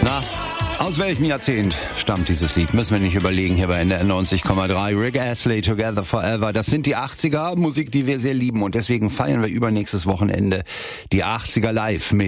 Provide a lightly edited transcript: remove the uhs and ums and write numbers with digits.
Na, aus welchem Jahrzehnt stammt dieses Lied? Müssen wir nicht überlegen hier bei NDR 90,3. Rick Astley, Together Forever. Das sind die 80er, Musik, die wir sehr lieben. Und deswegen feiern wir übernächstes Wochenende die 80er live mit